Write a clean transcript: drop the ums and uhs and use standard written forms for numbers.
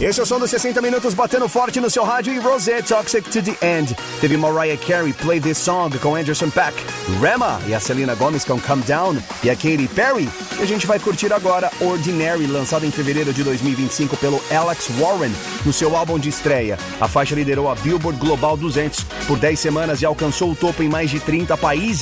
Esse é o som dos 60 minutos batendo forte no seu rádio e Rosé, Toxic to the End. Teve Mariah Carey, Play This Song com Anderson .Paak, Rema e a Selena Gomez com Calm Down e a Katy Perry. E a gente vai curtir agora Ordinary, lançado em fevereiro de 2025 pelo Alex Warren no seu álbum de estreia. A faixa liderou a Billboard Global 200 por 10 semanas e alcançou o topo em mais de 30 países.